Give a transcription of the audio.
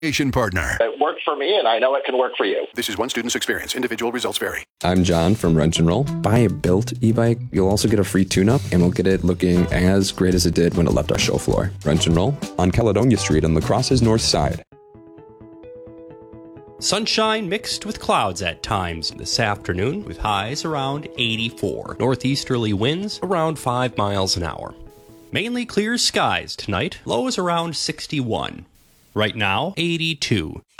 Partner. It worked for me, and I know it can work for you. This is one student's experience. Individual results vary. I'm John from Wrench and Roll. Buy a built e-bike. You'll also get a free tune-up, and we'll get it looking as great as it did when it left our show floor. Wrench and Roll on Caledonia Street on La Crosse's north side. Sunshine mixed with clouds at times this afternoon, with highs around 84. Northeasterly winds around 5 miles an hour. Mainly clear skies tonight, lows around 61. Right now, 82.